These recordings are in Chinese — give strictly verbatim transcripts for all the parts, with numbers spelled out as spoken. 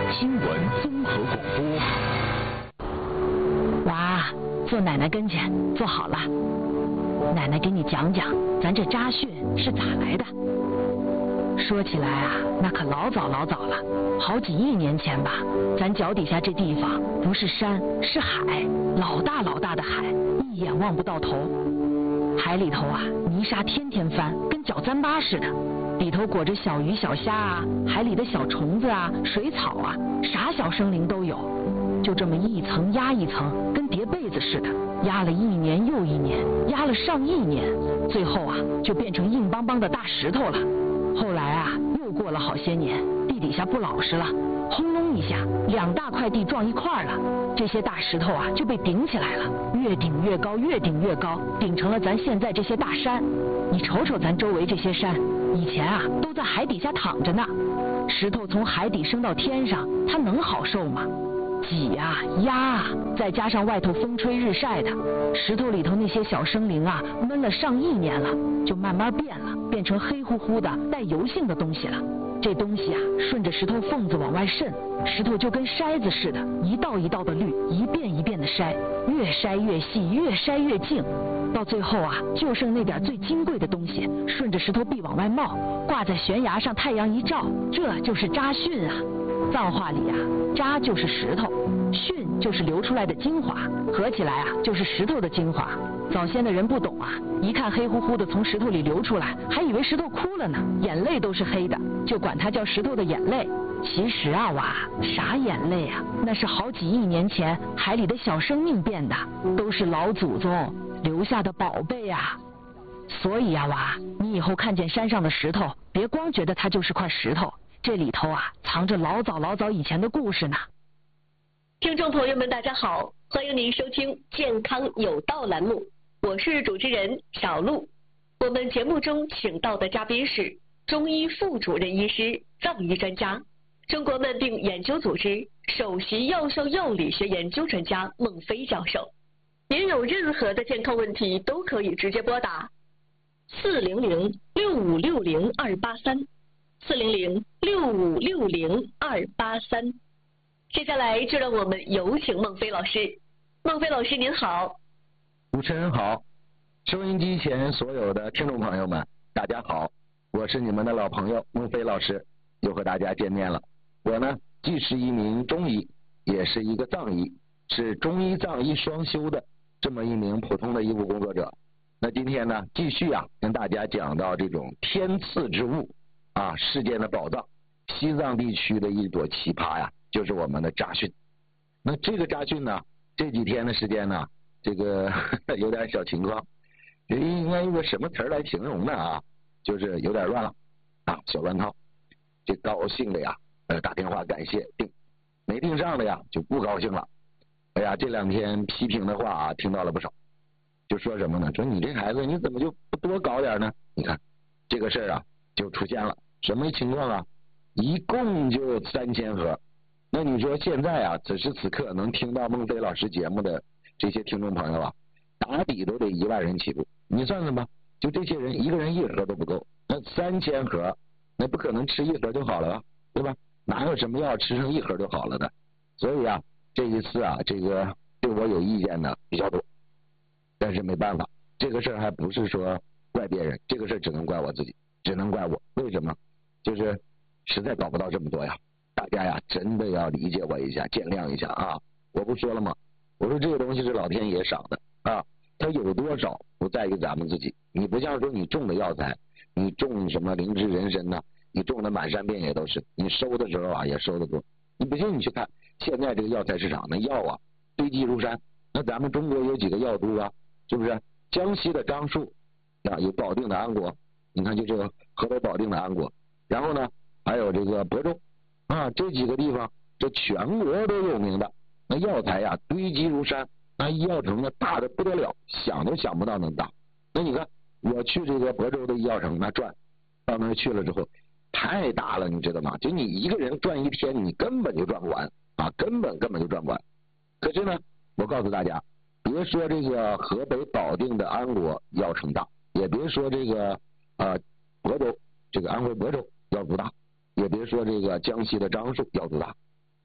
新闻综合广播。 娃，坐奶奶跟前，坐好了。奶奶给你讲讲，咱这扎训是咋来的。说起来啊，那可老早老早了，好几亿年前吧。咱脚底下这地方不是山，是海，老大老大的海，一眼望不到头。海里头啊，泥沙天天翻，跟搅糌粑似的。里头裹着小鱼小虾啊，海里的小虫子啊，水草啊，啥小生灵都有。就这么一层压一层，跟叠被子似的，压了一年又一年，压了上亿年，最后啊，就变成硬邦邦的大石头了。后来啊，又过了好些年，地底下不老实了，轰隆一下，两大块地撞一块了，这些大石头啊就被顶起来了，越顶越高，越顶越高，顶成了咱现在这些大山。你瞅瞅咱周围这些山，以前啊都在海底下躺着呢。石头从海底升到天上，它能好受吗？挤啊压啊，再加上外头风吹日晒的，石头里头那些小生灵啊，闷了上亿年了，就慢慢变了，变成黑乎乎的带油性的东西了。这东西啊，顺着石头缝子往外渗，石头就跟筛子似的，一道一道的滤，一遍一遍的筛，越筛越细，越筛越净，到最后啊，就剩那点最金贵的东西，顺着石头壁往外冒，挂在悬崖上，太阳一照，这就是扎训啊。藏话里啊，扎就是石头，训就是流出来的精华，合起来啊就是石头的精华。早先的人不懂啊，一看黑乎乎的从石头里流出来，还以为石头哭了呢，眼泪都是黑的，就管它叫石头的眼泪。其实啊娃，啥眼泪啊，那是好几亿年前海里的小生命变的，都是老祖宗留下的宝贝啊。所以啊娃，你以后看见山上的石头，别光觉得它就是块石头，这里头啊藏着老早老早以前的故事呢。 听众朋友们大家好，欢迎您收听健康有道栏目，我是主持人小璐。我们节目中请到的嘉宾是中医副主任医师、藏医专家，中国慢病研究组织首席药效药理学研究专家孟飞教授。您有任何的健康问题都可以直接拨打四零零六五六零二八三四零零六五六零二八三。接下来就让我们有请孟飞老师。孟飞老师您好。 主持人好，收音机前所有的听众朋友们大家好，我是你们的老朋友孟飞老师，又和大家见面了。我呢既是一名中医，也是一个藏医，是中医藏医双修的这么一名普通的医务工作者。那今天呢继续啊跟大家讲到这种天赐之物啊，世间的宝藏，西藏地区的一朵奇葩呀，就是我们的扎训。那这个扎训呢，这几天的时间呢，这个有点小情况，应该用个什么词儿来形容呢啊？就是有点乱了啊，小乱套。这高兴的呀，呃，打电话感谢定，没定上的呀就不高兴了。哎呀，这两天批评的话啊，听到了不少，就说什么呢？说你这孩子你怎么就不多搞点呢？你看这个事儿啊，就出现了什么情况啊？一共就三千盒。那你说现在啊，此时此刻能听到孟飞老师节目的这些听众朋友啊，打底都得一万人起步。你算算吧，就这些人一个人一盒都不够，那三千盒，那不可能吃一盒就好了吧，对吧？哪有什么药吃上一盒就好了的？所以啊，这一次啊，这个对我有意见的比较多，但是没办法，这个事儿还不是说怪别人，这个事儿只能怪我自己，只能怪我。为什么？就是实在搞不到这么多呀。大家呀，真的要理解我一下，见谅一下啊！我不说了吗？我说这个东西是老天爷赏的啊，它有多少不在于咱们自己。你不像说你种的药材，你种什么灵芝人参呢，你种的满山遍野都是，你收的时候啊也收得多。你不信你去看现在这个药材市场，那药啊堆积如山。那咱们中国有几个药都啊，是不是？江西的樟树啊，有保定的安国，你看就这个河北保定的安国，然后呢还有这个亳州。啊，这几个地方，这全国都有名的，那药材呀堆积如山，那医药城呢大的不得了，想都想不到能大。那你看我去这个亳州的医药城那转，到那儿去了之后，太大了，你知道吗？就你一个人转一天，你根本就转不完啊，根本根本就转不完。可是呢，我告诉大家，别说这个河北保定的安国药城大，也别说这个呃亳州这个安徽亳州药都大。也别说这个江西的樟树药都大，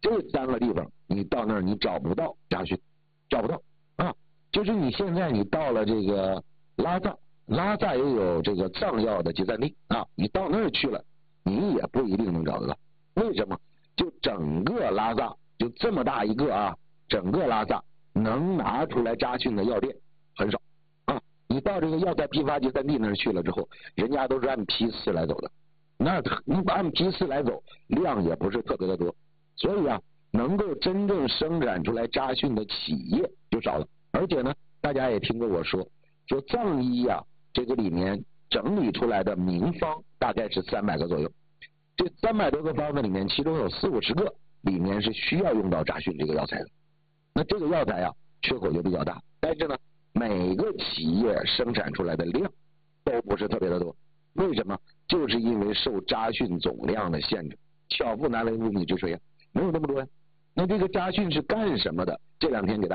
这三个地方你到那儿你找不到家训，找不到啊。就是你现在你到了这个拉萨，拉萨也有这个藏药的集散地啊，你到那儿去了，你也不一定能找得到。为什么？就整个拉萨就这么大一个啊，整个拉萨能拿出来家训的药店很少啊。你到这个药材批发集散地那儿去了之后，人家都是按批次来走的，那你按批次来走，量也不是特别的多，所以啊，能够真正生产出来家训的企业就少了。而且呢，大家也听过我说，说藏医呀、啊，这个里面整理出来的名方大概是三百个左右。这三百多个方子里面，其中有四五十个里面是需要用到扎训这个药材的。那这个药材啊，缺口就比较大。但是呢，每个企业生产出来的量都不是特别的多。为什么？就是因为受扎训总量的限制，巧妇难为无米之炊啊，没有那么多呀。那这个扎训是干什么的？这两天给大家